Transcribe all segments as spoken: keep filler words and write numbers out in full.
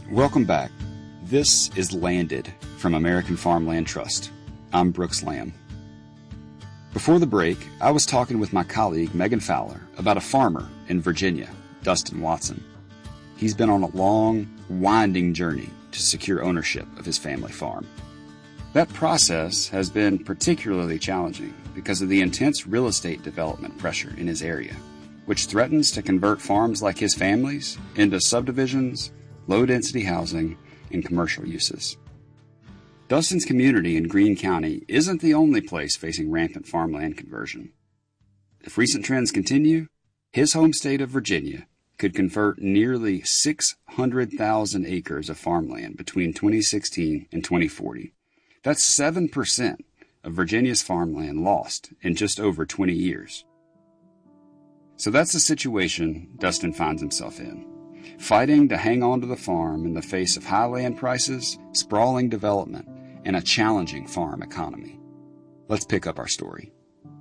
Welcome back. This is Landed from American Farmland Trust. I'm Brooks Lamb. Before the break, I was talking with my colleague Megan Fowler about a farmer in Virginia, Dustin Watson. He's been on a long, winding journey to secure ownership of his family farm. That process has been particularly challenging because of the intense real estate development pressure in his area, which threatens to convert farms like his family's into subdivisions, low-density housing, and commercial uses. Dustin's community in Greene County isn't the only place facing rampant farmland conversion. If recent trends continue, his home state of Virginia could convert nearly six hundred thousand acres of farmland between twenty sixteen and twenty forty. That's seven percent of Virginia's farmland lost in just over twenty years. So that's the situation Dustin finds himself in, fighting to hang on to the farm in the face of high land prices, sprawling development, and a challenging farm economy. Let's pick up our story.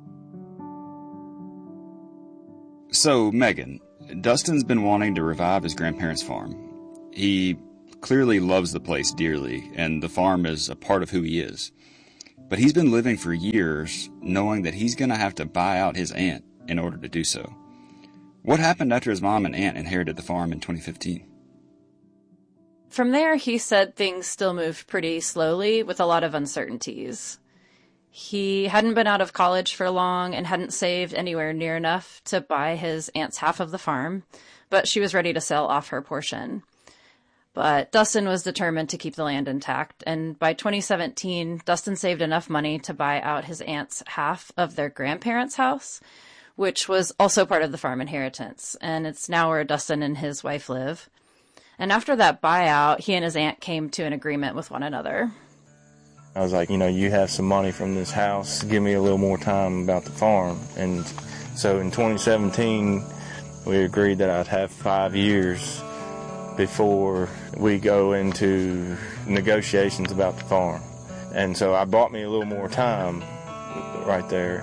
So, Megan, Dustin's been wanting to revive his grandparents' farm. He clearly loves the place dearly, and the farm is a part of who he is. But he's been living for years knowing that he's going to have to buy out his aunt in order to do so. What happened after his mom and aunt inherited the farm in twenty fifteen? From there, he said things still moved pretty slowly with a lot of uncertainties. He hadn't been out of college for long and hadn't saved anywhere near enough to buy his aunt's half of the farm, but she was ready to sell off her portion. But Dustin was determined to keep the land intact, and by twenty seventeen, Dustin saved enough money to buy out his aunt's half of their grandparents' house, which was also part of the farm inheritance, and it's now where Dustin and his wife live. And after that buyout, he and his aunt came to an agreement with one another. I was like, you know, you have some money from this house, give me a little more time about the farm. And so in twenty seventeen, we agreed that I'd have five years before we go into negotiations about the farm. And so I bought me a little more time right there.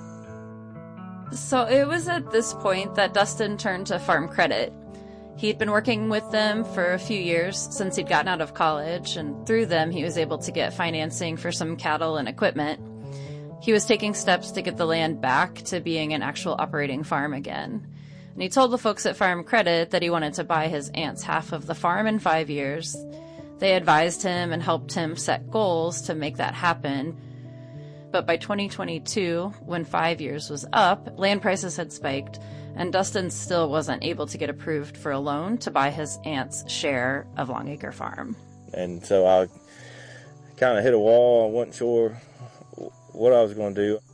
So it was at this point that Dustin turned to Farm Credit. He'd been working with them for a few years since he'd gotten out of college, and through them he was able to get financing for some cattle and equipment. He was taking steps to get the land back to being an actual operating farm again. And he told the folks at Farm Credit that he wanted to buy his aunt's half of the farm in five years. They advised him and helped him set goals to make that happen. But by twenty twenty-two, when five years was up, land prices had spiked, and Dustin still wasn't able to get approved for a loan to buy his aunt's share of Longacre Farm. And so I kind of hit a wall. I wasn't sure what I was going to do.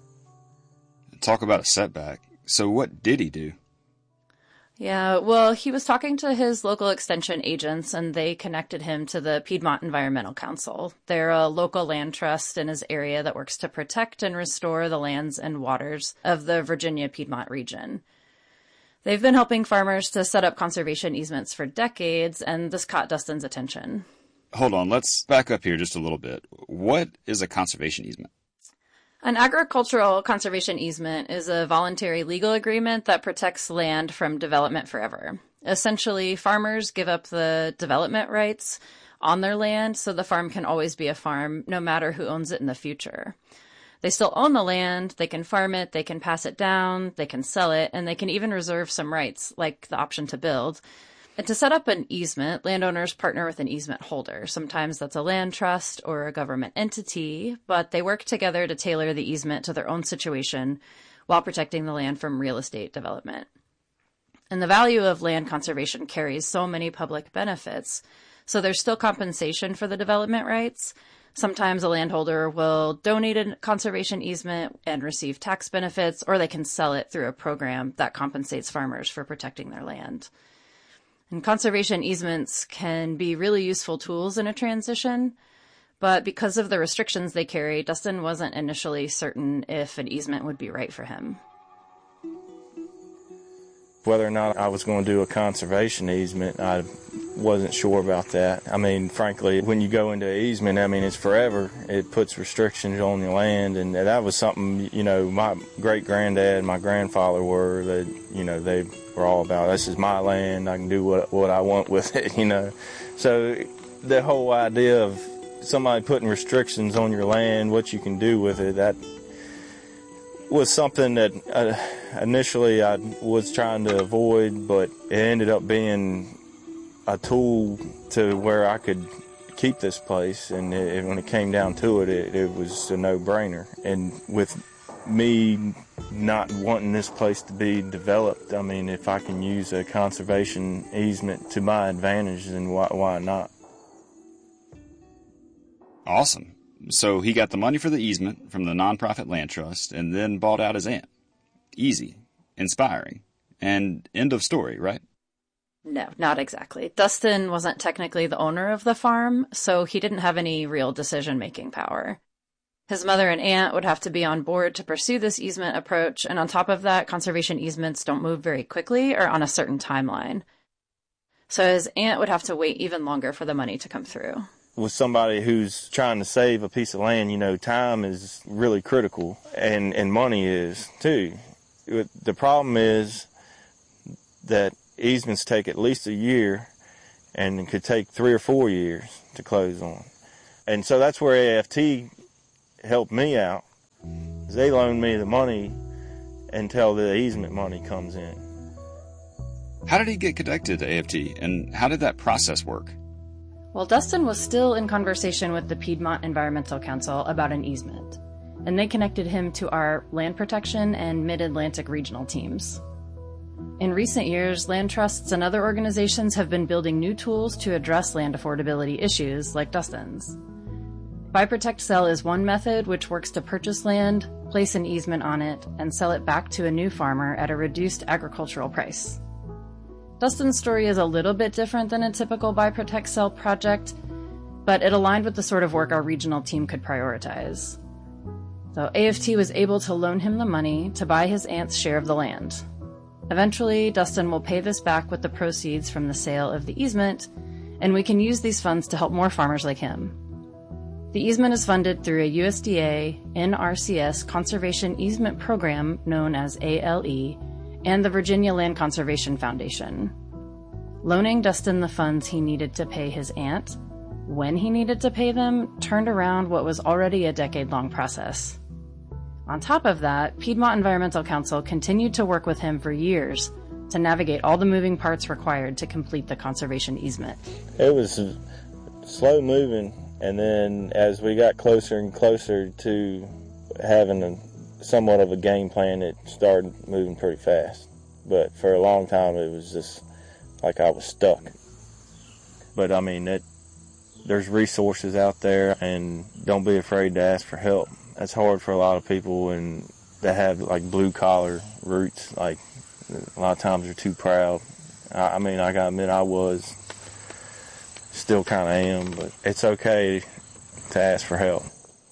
Talk about a setback. So what did he do? Yeah, well, he was talking to his local extension agents, and they connected him to the Piedmont Environmental Council. They're a local land trust in his area that works to protect and restore the lands and waters of the Virginia Piedmont region. They've been helping farmers to set up conservation easements for decades, and this caught Dustin's attention. Hold on, let's back up here just a little bit. What is a conservation easement? An agricultural conservation easement is a voluntary legal agreement that protects land from development forever. Essentially, farmers give up the development rights on their land so the farm can always be a farm, no matter who owns it in the future. They still own the land, they can farm it, they can pass it down, they can sell it, and they can even reserve some rights, like the option to build. And to set up an easement, landowners partner with an easement holder. Sometimes that's a land trust or a government entity, but they work together to tailor the easement to their own situation while protecting the land from real estate development. And the value of land conservation carries so many public benefits, so there's still compensation for the development rights. Sometimes a landholder will donate a conservation easement and receive tax benefits, or they can sell it through a program that compensates farmers for protecting their land. And conservation easements can be really useful tools in a transition, but because of the restrictions they carry, Dustin wasn't initially certain if an easement would be right for him. Whether or not I was going to do a conservation easement, I wasn't sure about that. I mean, frankly, when you go into an easement, I mean, it's forever. It puts restrictions on the land, and that was something, you know, my great-granddad and my grandfather were, that, you know, they were all about, this is my land, I can do what, what I want with it, you know. So the whole idea of somebody putting restrictions on your land, what you can do with it, that was something that uh, initially I was trying to avoid, but it ended up being a tool to where I could keep this place, and it, when it came down to it, it, it was a no-brainer. And with me not wanting this place to be developed, I mean, if I can use a conservation easement to my advantage, then why, why not? Awesome. So he got the money for the easement from the nonprofit land trust and then bought out his aunt. Easy. Inspiring. And end of story, right? No, not exactly. Dustin wasn't technically the owner of the farm, so he didn't have any real decision-making power. His mother and aunt would have to be on board to pursue this easement approach, and on top of that, conservation easements don't move very quickly or on a certain timeline. So his aunt would have to wait even longer for the money to come through. With somebody who's trying to save a piece of land, you know, time is really critical, and, and money is too. The problem is that easements take at least a year, and it could take three or four years to close on. And so that's where A F T helped me out. They loaned me the money until the easement money comes in. How did he get connected to A F T, and how did that process work? Well, Dustin was still in conversation with the Piedmont Environmental Council about an easement, and they connected him to our land protection and mid-Atlantic regional teams. In recent years, land trusts and other organizations have been building new tools to address land affordability issues like Dustin's. Buy, Protect, Sell is one method which works to purchase land, place an easement on it, and sell it back to a new farmer at a reduced agricultural price. Dustin's story is a little bit different than a typical Buy, Protect, Sell project, but it aligned with the sort of work our regional team could prioritize. So A F T was able to loan him the money to buy his aunt's share of the land. Eventually, Dustin will pay this back with the proceeds from the sale of the easement, and we can use these funds to help more farmers like him. The easement is funded through a U S D A N R C S Conservation Easement Program known as A L E, and the Virginia Land Conservation Foundation. Loaning Dustin the funds he needed to pay his aunt, when he needed to pay them, turned around what was already a decade-long process. On top of that, Piedmont Environmental Council continued to work with him for years to navigate all the moving parts required to complete the conservation easement. It was slow moving, and then as we got closer and closer to having a somewhat of a game plan, it started moving pretty fast. But for a long time, it was just like I was stuck. But I mean, it, there's resources out there, and don't be afraid to ask for help. That's hard for a lot of people, and that have like blue collar roots. Like a lot of times, they're too proud. I, I mean, I gotta admit, I was, still kind of am, but it's okay to ask for help.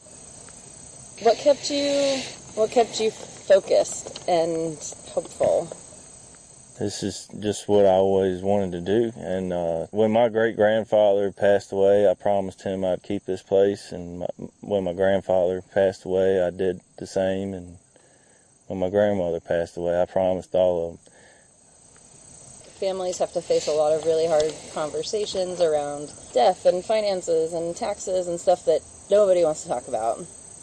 What kept you? What kept you focused and hopeful? This is just what I always wanted to do. And uh, when my great-grandfather passed away, I promised him I'd keep this place. And my, when my grandfather passed away, I did the same. And when my grandmother passed away, I promised all of them. Families have to face a lot of really hard conversations around death and finances and taxes and stuff that nobody wants to talk about.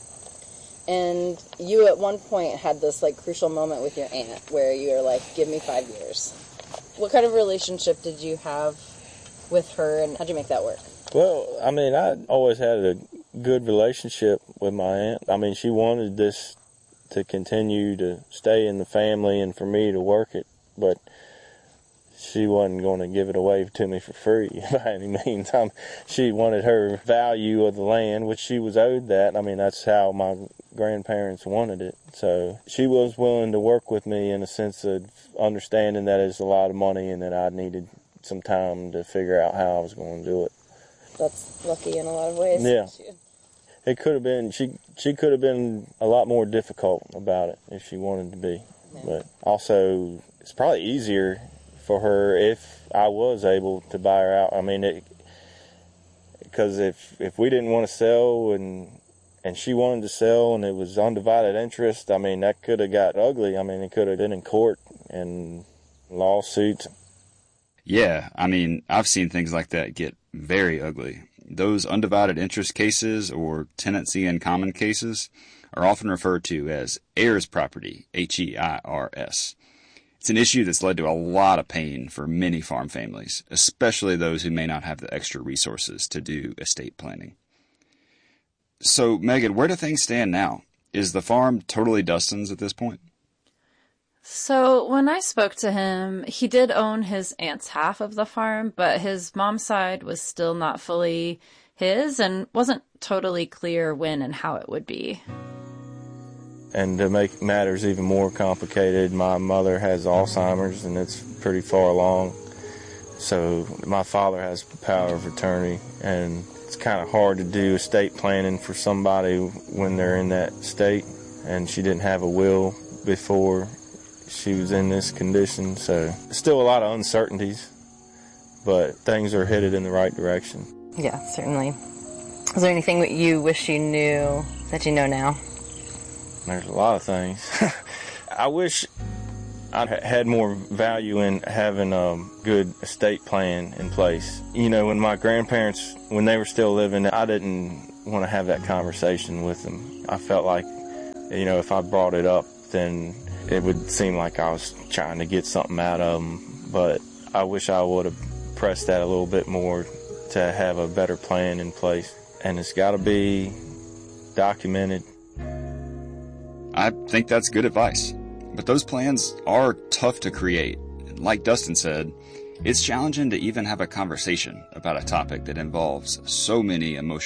And you at one point had this like crucial moment with your aunt where you were like, give me five years. What kind of relationship did you have with her, and how'd you make that work? Well, I mean, I always had a good relationship with my aunt. I mean, she wanted this to continue to stay in the family and for me to work it, but she wasn't going to give it away to me for free by any means. Um, she wanted her value of the land, which she was owed that. I mean, that's how my grandparents wanted it. So she was willing to work with me in a sense of understanding that it's a lot of money and that I needed some time to figure out how I was going to do it. That's lucky in a lot of ways. Yeah. It could have been, she, she could have been a lot more difficult about it if she wanted to be. Yeah. But also, it's probably easier for her if I was able to buy her out. I mean, it, because if if we didn't want to sell and and she wanted to sell and it was undivided interest, I mean, that could have got ugly. I mean, it could have been in court, and Lawsuits. Yeah, I mean, I've seen things like that get very ugly. Those undivided interest cases or tenancy in common cases are often referred to as heirs property, H E I R S. It's an issue that's led to a lot of pain for many farm families, especially those who may not have the extra resources to do estate planning. So, Megan, where do things stand now? Is the farm totally Dustin's at this point? So when I spoke to him, he did own his aunt's half of the farm, but his mom's side was still not fully his and wasn't totally clear when and how it would be. And to make matters even more complicated, my mother has Alzheimer's and it's pretty far along. So my father has power of attorney, and it's kind of hard to do estate planning for somebody when they're in that state. And she didn't have a will before she was in this condition, so still a lot of uncertainties, but things are headed in the right direction. Yeah, certainly. Is there anything that you wish you knew that you know now? There's a lot of things. I wish I had more value in having a good estate plan in place. You know, when my grandparents, when they were still living, I didn't want to have that conversation with them. I felt like, you know, if I brought it up, then it would seem like I was trying to get something out of them. But I wish I would have pressed that a little bit more to have a better plan in place. And it's got to be documented. I think that's good advice. But those plans are tough to create. Like Dustin said, it's challenging to even have a conversation about a topic that involves so many emotional